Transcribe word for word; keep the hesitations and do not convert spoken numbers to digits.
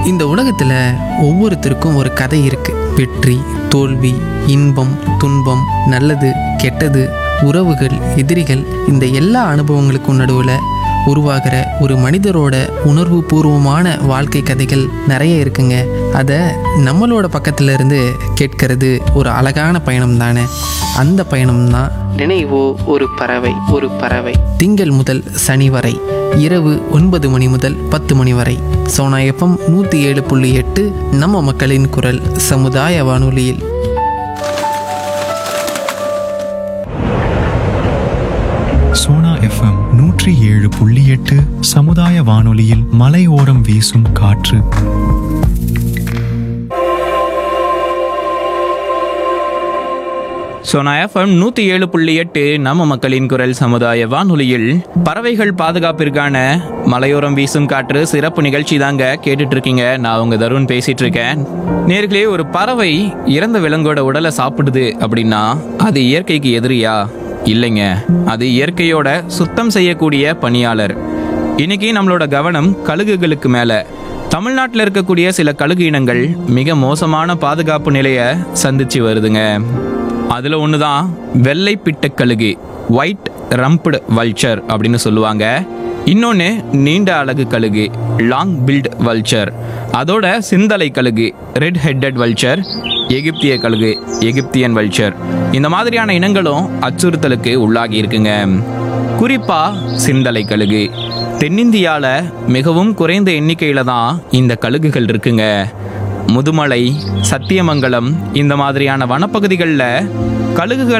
இந்த உலகத்தில் ஒவ்வொருத்தருக்கும் ஒரு கதை இருக்கு. வெற்றி, தோல்வி, இன்பம், துன்பம், நல்லது, கெட்டது, உறவுகள், எதிரிகள், இந்த எல்லா அனுபவங்களுக்கும் நடுவில் உருவாகிற ஒரு மனிதரோட உணர்வு பூர்வமான வாழ்க்கை கதைகள் நிறைய இருக்குங்க. அதை நம்மளோட பக்கத்துல இருந்து கேட்கறது ஒரு அழகான பயணம் தானே. அந்த பயணம் தான் நினைவோ ஒரு பறவை. ஒரு பறவை திங்கள் முதல் சனி வரை இரவு ஒன்பது மணி முதல் பத்து மணி வரை சோனா எஃப்எம் நூற்றி ஏழு புள்ளி எட்டு நம்ம மக்களின் குரல் சமுதாய வானொலியில். சோனா எஃப்எம் நூற்றி ஏழு புள்ளி எட்டு சமுதாய வானொலியில் மலையோரம் வீசும் காற்று. சோனா எஃப்எம் நூற்றி ஏழு புள்ளி எட்டு நம்ம மக்களின் குரல் சமுதாய வானொலியில் பறவைகள் பாதுகாப்பிற்கான மலையோரம் வீசும் காற்று சிறப்பு நிகழ்ச்சி தாங்க கேட்டுட்டு இருக்கீங்க. நான் உங்க தருண் பேசிட்டு இருக்கேன். நேர்களே, ஒரு பறவை இறந்த விலங்கோட உடலை சாப்பிடுது அப்படின்னா அது இயற்கைக்கு எதிரியா? இல்லைங்க, அது இயற்கையோட சுத்தம் செய்யக்கூடிய பணியாளர். இன்னைக்கு நம்மளோட கவனம் கழுகுகளுக்கு மேல. தமிழ்நாட்டில் இருக்கக்கூடிய சில கழுகு இனங்கள் மிக மோசமான பாதுகாப்பு நிலையை சந்திச்சு வருதுங்க. அதுல ஒண்ணுதான் வெள்ளை பிட்டக்கழுகு, ஒயிட் ரம்ப்டு வல்ச்சர் அப்படின்னு சொல்லுவாங்க. இன்னொன்று நீண்ட அலகு கழுகு, லாங் பில்ட் வல்ச்சர். அதோட சிந்தலை கழுகு, ரெட் ஹெட்டட் வல்ச்சர், எகிப்திய கழுகு, எகிப்தியன் வல்ச்சர். இந்த மாதிரியான இனங்களும் அச்சுறுத்தலுக்கு உள்ளாகி இருக்குங்க. குறிப்பா சிந்தலை கழுகு. தென்னிந்தியால மிகவும் குறைந்த எண்ணிக்கையில தான் இந்த கழுகுகள் இருக்குங்க. முதுமலை, சத்தியமங்கலம் இந்த மாதிரியான வனப்பகுதிகளில் கழுகுகள்